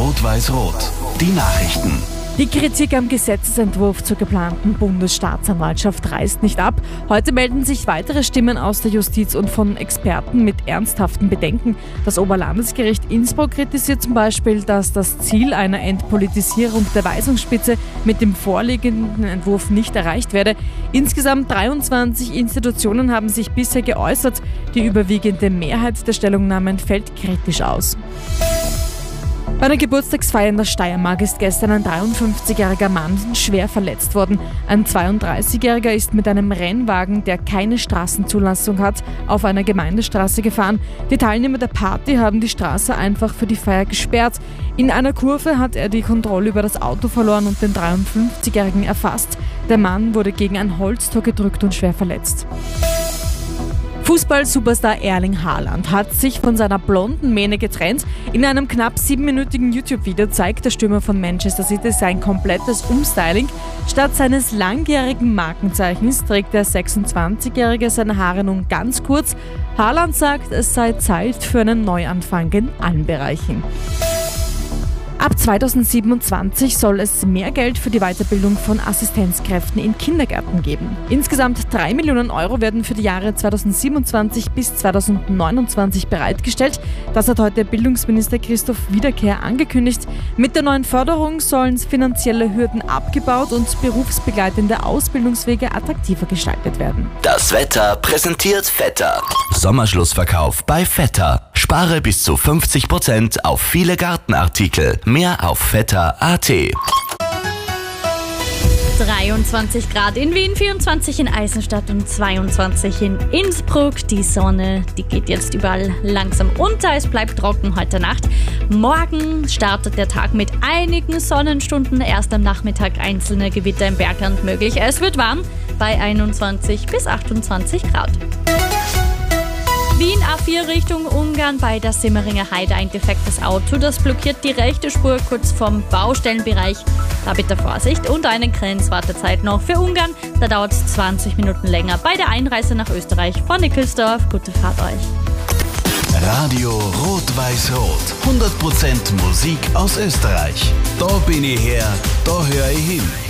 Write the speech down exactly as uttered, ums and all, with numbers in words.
Rot-Weiß-Rot. Die Nachrichten. Die Kritik am Gesetzesentwurf zur geplanten Bundesstaatsanwaltschaft reißt nicht ab. Heute melden sich weitere Stimmen aus der Justiz und von Experten mit ernsthaften Bedenken. Das Oberlandesgericht Innsbruck kritisiert zum Beispiel, dass das Ziel einer Entpolitisierung der Weisungsspitze mit dem vorliegenden Entwurf nicht erreicht werde. Insgesamt dreiundzwanzig Institutionen haben sich bisher geäußert. Die überwiegende Mehrheit der Stellungnahmen fällt kritisch aus. Bei einer Geburtstagsfeier in der Steiermark ist gestern ein dreiundfünfzigjähriger Mann schwer verletzt worden. Ein zweiunddreißigjähriger ist mit einem Rennwagen, der keine Straßenzulassung hat, auf einer Gemeindestraße gefahren. Die Teilnehmer der Party haben die Straße einfach für die Feier gesperrt. In einer Kurve hat er die Kontrolle über das Auto verloren und den dreiundfünfzigjährigen erfasst. Der Mann wurde gegen ein Holztor gedrückt und schwer verletzt. Fußball-Superstar Erling Haaland hat sich von seiner blonden Mähne getrennt. In einem knapp siebenminütigen YouTube-Video zeigt der Stürmer von Manchester City sein komplettes Umstyling. Statt seines langjährigen Markenzeichens trägt der sechsundzwanzigjährige seine Haare nun ganz kurz. Haaland sagt, es sei Zeit für einen Neuanfang in allen Bereichen. Ab zweitausendsiebenundzwanzig soll es mehr Geld für die Weiterbildung von Assistenzkräften in Kindergärten geben. Insgesamt drei Millionen Euro werden für die Jahre zweitausendsiebenundzwanzig bis zweitausendneunundzwanzig bereitgestellt. Das hat heute Bildungsminister Christoph Wiederkehr angekündigt. Mit der neuen Förderung sollen finanzielle Hürden abgebaut und berufsbegleitende Ausbildungswege attraktiver gestaltet werden. Das Wetter präsentiert Vetter. Sommerschlussverkauf bei Vetter. Spare bis zu fünfzig Prozent auf viele Gartenartikel. Mehr auf vetter punkt a t. dreiundzwanzig Grad in Wien, vierundzwanzig in Eisenstadt und zweiundzwanzig in Innsbruck. Die Sonne, die geht jetzt überall langsam unter. Es bleibt trocken heute Nacht. Morgen startet der Tag mit einigen Sonnenstunden. Erst am Nachmittag einzelne Gewitter im Bergland möglich. Es wird warm bei einundzwanzig bis achtundzwanzig Grad. Wien A vier Richtung Ungarn bei der Simmeringer Heide ein defektes Auto. Das blockiert die rechte Spur kurz vom Baustellenbereich. Da bitte Vorsicht und eine Grenzwartezeit noch für Ungarn. Da dauert es zwanzig Minuten länger bei der Einreise nach Österreich von Nickelsdorf. Gute Fahrt euch. Radio Rot-Weiß-Rot. hundert Prozent Musik aus Österreich. Da bin ich her, da höre ich hin.